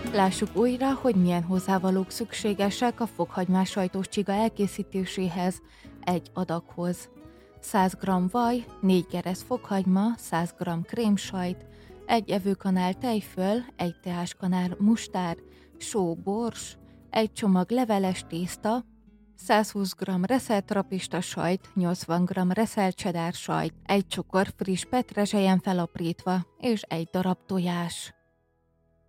Lássuk újra, hogy milyen hozzávalók szükségesek a fokhagymás sajtos csiga elkészítéséhez egy adaghoz. 100 g vaj, 4 geresz fokhagyma, 100 g krémsajt, 1 evőkanál tejföl, 1 teáskanál mustár, só, bors, 1 csomag leveles tészta, 120 g reszelt trapista sajt, 80 g reszelt cheddar sajt, 1 csokor friss petrezselyen felaprítva és 1 darab tojás.